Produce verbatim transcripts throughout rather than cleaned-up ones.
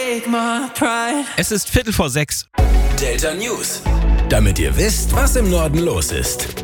take my pride. Es ist Viertel vor sechs. Delta News, damit ihr wisst, was im Norden los ist.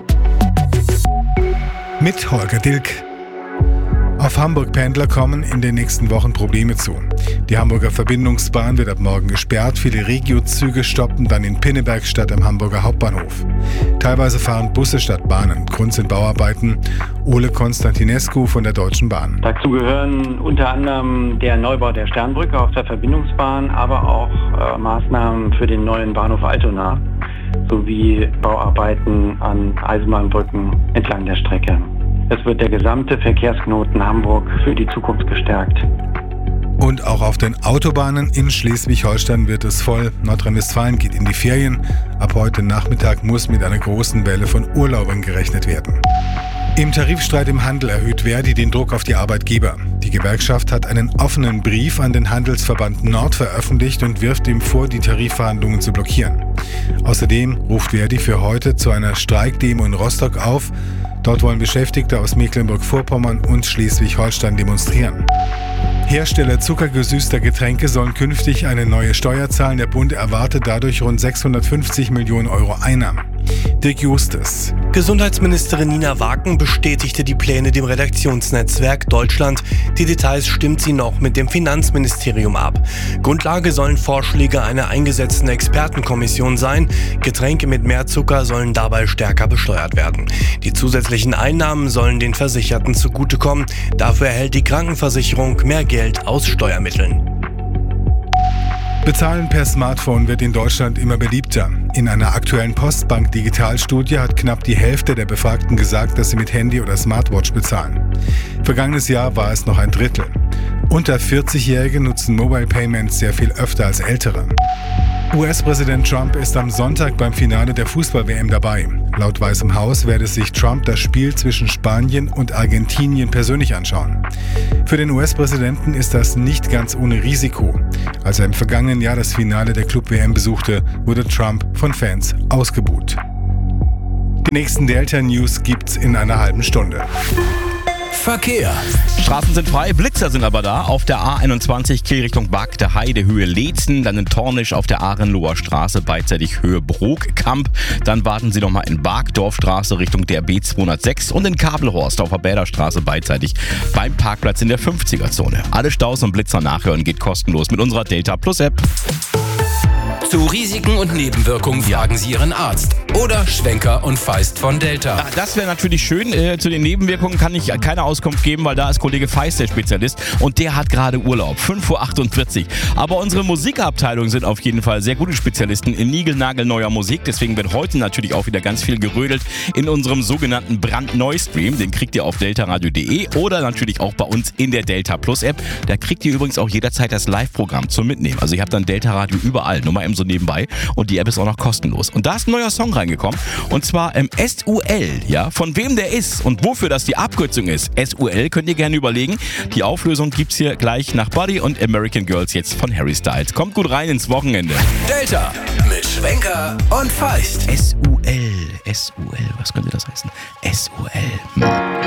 Mit Holger Dilk. Auf Hamburg-Pendler kommen in den nächsten Wochen Probleme zu. Die Hamburger Verbindungsbahn wird ab morgen gesperrt. Viele Regio-Züge stoppen dann in Pinneberg statt am Hamburger Hauptbahnhof. Teilweise fahren Busse statt Bahnen. Grund sind Bauarbeiten. Ole Konstantinescu von der Deutschen Bahn. Dazu gehören unter anderem der Neubau der Sternbrücke auf der Verbindungsbahn, aber auch äh, Maßnahmen für den neuen Bahnhof Altona sowie Bauarbeiten an Eisenbahnbrücken entlang der Strecke. Es wird der gesamte Verkehrsknoten Hamburg für die Zukunft gestärkt. Und auch auf den Autobahnen in Schleswig-Holstein wird es voll. Nordrhein-Westfalen geht in die Ferien. Ab heute Nachmittag muss mit einer großen Welle von Urlaubern gerechnet werden. Im Tarifstreit im Handel erhöht Verdi den Druck auf die Arbeitgeber. Die Gewerkschaft hat einen offenen Brief an den Handelsverband Nord veröffentlicht und wirft ihm vor, die Tarifverhandlungen zu blockieren. Außerdem ruft Verdi für heute zu einer Streikdemo in Rostock auf. Dort wollen Beschäftigte aus Mecklenburg-Vorpommern und Schleswig-Holstein demonstrieren. Hersteller zuckergesüßter Getränke sollen künftig eine neue Steuer zahlen. Der Bund erwartet dadurch rund sechshundertfünfzig Millionen Euro Einnahmen. Dirk Justus. Gesundheitsministerin Nina Waken bestätigte die Pläne dem Redaktionsnetzwerk Deutschland. Die Details stimmt sie noch mit dem Finanzministerium ab. Grundlage sollen Vorschläge einer eingesetzten Expertenkommission sein. Getränke mit mehr Zucker sollen dabei stärker besteuert werden. Die zusätzlichen Einnahmen sollen den Versicherten zugutekommen. Dafür erhält die Krankenversicherung mehr Geld aus Steuermitteln. Bezahlen per Smartphone wird in Deutschland immer beliebter. In einer aktuellen Postbank-Digitalstudie hat knapp die Hälfte der Befragten gesagt, dass sie mit Handy oder Smartwatch bezahlen. Vergangenes Jahr war es noch ein Drittel. Unter vierzig-Jährige nutzen Mobile Payments sehr viel öfter als Ältere. U S-Präsident Trump ist am Sonntag beim Finale der Fußball-W M dabei. Laut Weißem Haus werde sich Trump das Spiel zwischen Spanien und Argentinien persönlich anschauen. Für den U S-Präsidenten ist das nicht ganz ohne Risiko. Als er im vergangenen Jahr das Finale der Club-W M besuchte, wurde Trump von Fans ausgebuht. Die nächsten Delta-News gibt's in einer halben Stunde. Verkehr. Straßen sind frei, Blitzer sind aber da. Auf der A einundzwanzig Kiel Richtung Bagde Heide, Höhe Leetzen, dann in Tornisch auf der Ahrenloher Straße, beidseitig Höhe Brokkamp. Dann warten Sie nochmal in Barkdorfstraße Richtung der B zweihundertsechs und in Kabelhorst auf der Bäderstraße beidseitig beim Parkplatz in der fünfziger-Zone. Alle Staus und Blitzer nachhören geht kostenlos mit unserer Delta Plus App. Zu Risiken und Nebenwirkungen fragen Sie Ihren Arzt oder Schwenker und Feist von Delta. Ja, das wäre natürlich schön. Äh, zu den Nebenwirkungen kann ich keine Auskunft geben, weil da ist Kollege Feist der Spezialist und der hat gerade Urlaub. fünf Uhr achtundvierzig. Aber unsere Musikabteilung sind auf jeden Fall sehr gute Spezialisten in niegelnagelneuer Musik. Deswegen wird heute natürlich auch wieder ganz viel gerödelt in unserem sogenannten Brandneu-Stream. Den kriegt ihr auf deltaradio punkt de oder natürlich auch bei uns in der Delta Plus App. Da kriegt ihr übrigens auch jederzeit das Live-Programm zum Mitnehmen. Also ihr habt dann Delta Radio überall, nur mal eben so nebenbei. Und die App ist auch noch kostenlos. Und da ist ein neuer Song reingekommen. Und zwar ähm, S U L. Ja, von wem der ist und wofür das die Abkürzung ist. S U L könnt ihr gerne überlegen. Die Auflösung gibt's hier gleich nach Buddy und American Girls jetzt von Harry Styles. Kommt gut rein ins Wochenende. Delta mit Schwenker und Feist. S U L. S U L. Was könnte das heißen? S U L. Hm.